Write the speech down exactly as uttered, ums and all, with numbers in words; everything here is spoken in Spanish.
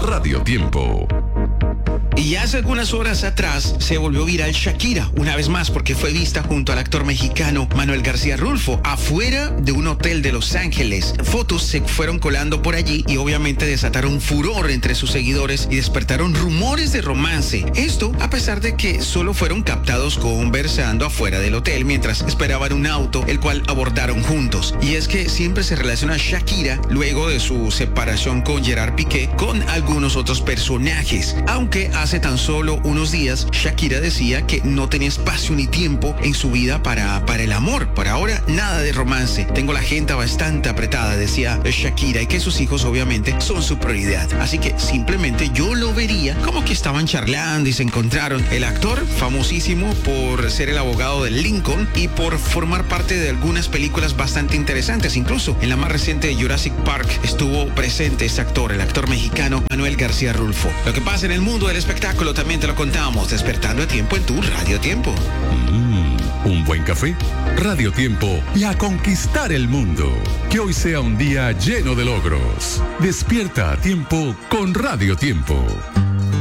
Radio Tiempo. Y ya hace algunas horas atrás se volvió viral Shakira, una vez más porque fue vista junto al actor mexicano Manuel García Rulfo afuera de un hotel de Los Ángeles. Fotos se fueron colando por allí y obviamente desataron furor entre sus seguidores y despertaron rumores de romance. Esto a pesar de que solo fueron captados conversando afuera del hotel mientras esperaban un auto, el cual abordaron juntos. Y es que siempre se relaciona a Shakira luego de su separación con Gerard Piqué con algunos otros personajes, aunque hace tan solo unos días Shakira decía que no tenía espacio ni tiempo en su vida para, para el amor. Por ahora nada de romance, tengo la agenda bastante apretada, decía Shakira, y que sus hijos obviamente son su prioridad, así que simplemente yo lo vería como que estaban charlando y se encontraron. El actor, famosísimo por ser el abogado de Lincoln y por formar parte de algunas películas bastante interesantes, incluso en la más reciente de Jurassic Park estuvo presente este actor, el actor mexicano Manuel García Rulfo. Lo que pasa en el mundo del espectáculo también te lo contamos, despertando a tiempo en tu Radio Tiempo. Mm, un buen café, Radio Tiempo y a conquistar el mundo. Que hoy sea un día lleno de logros. Despierta a tiempo con Radio Tiempo.